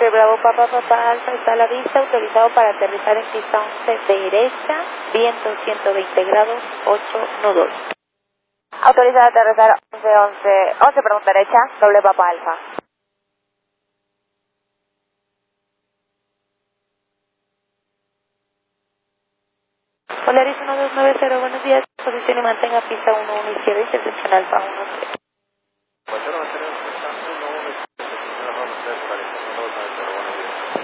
Bravo Papa Papa Alfa está a la vista, autorizado para aterrizar en pista 11 derecha, viento 120 grados, 8 nudos. Autorizado a aterrizar 11, perdón, derecha, doble Papa Alfa. Polaris 1290, buenos días, posición y mantenga pista 11 izquierda, intersección Alfa 13.